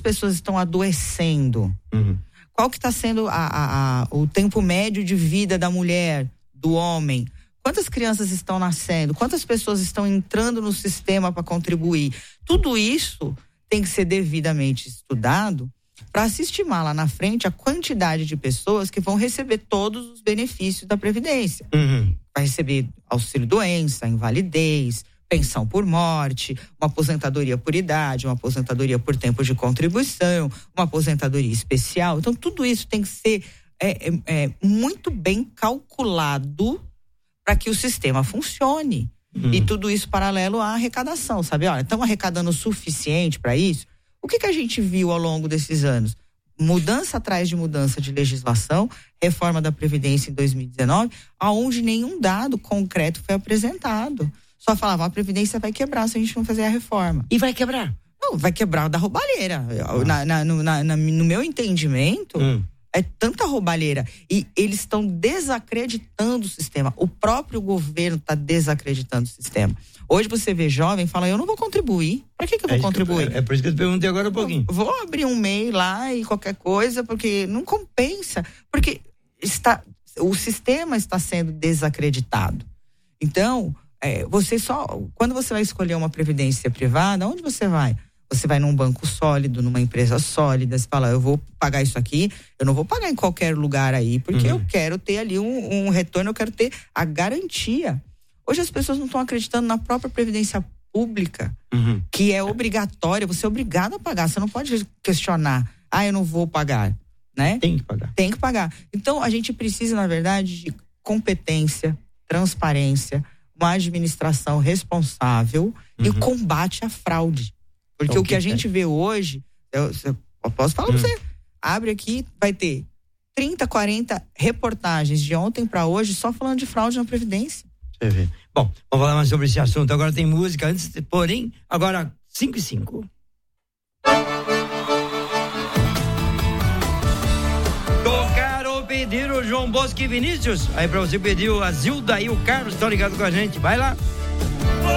pessoas estão adoecendo? Qual que está sendo o tempo médio de vida da mulher, do homem? Quantas crianças estão nascendo? Quantas pessoas estão entrando no sistema para contribuir? Tudo isso tem que ser devidamente estudado para se estimar lá na frente a quantidade de pessoas que vão receber todos os benefícios da Previdência. Vai receber auxílio-doença, invalidez, pensão por morte, uma aposentadoria por idade, uma aposentadoria por tempo de contribuição, uma aposentadoria especial. Então, tudo isso tem que ser muito bem calculado para que o sistema funcione. E tudo isso paralelo à arrecadação, sabe? Olha, estamos arrecadando o suficiente para isso? O que a gente viu ao longo desses anos? Mudança atrás de mudança de legislação, reforma da Previdência em 2019, aonde nenhum dado concreto foi apresentado. Só falava, a Previdência vai quebrar se a gente não fazer a reforma. E vai quebrar? Não, vai quebrar da roubalheira. No meu entendimento, é tanta roubalheira. E eles estão desacreditando o sistema. O próprio governo está desacreditando o sistema. Hoje você vê jovem e fala, eu não vou contribuir. Para que eu vou contribuir? É por isso que eu te perguntei agora um pouquinho. Vou abrir um MEI lá e qualquer coisa, porque não compensa. Porque o sistema está sendo desacreditado. Então, quando você vai escolher uma previdência privada, onde você vai? Você vai num banco sólido, numa empresa sólida, você fala, eu vou pagar isso aqui, eu não vou pagar em qualquer lugar aí, porque eu quero ter ali um retorno, eu quero ter a garantia. Hoje as pessoas não estão acreditando na própria previdência pública, que é obrigatória, você é obrigado a pagar, você não pode questionar, eu não vou pagar, né? Tem que pagar. Tem que pagar. Então a gente precisa, na verdade, de competência, transparência, uma administração responsável e o combate à fraude. Porque o que a gente vê hoje, eu posso falar pra você, abre aqui, vai ter 30, 40 reportagens de ontem para hoje só falando de fraude na Previdência. Você vê. Bom, vamos falar mais sobre esse assunto. Agora tem música, porém, agora 5:05. Tocaram, pediram o João Bosco e Vinícius. Aí pra você pedir a Zilda e o Carlos, estão ligados com a gente. Vai lá.